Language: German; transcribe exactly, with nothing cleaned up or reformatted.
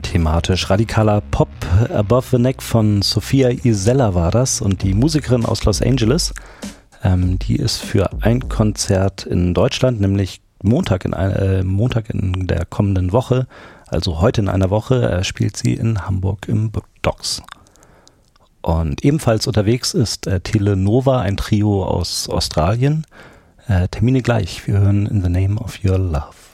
thematisch. Radikaler Pop, Above the Neck von Sophia Isella war das, und die Musikerin aus Los Angeles, ähm, die ist für ein Konzert in Deutschland, nämlich Montag in, äh, Montag in der kommenden Woche, also heute in einer Woche, äh, spielt sie in Hamburg im Docks. Und ebenfalls unterwegs ist äh, Telenova, ein Trio aus Australien. Äh, Termine gleich, wir hören In the Name of Your Love.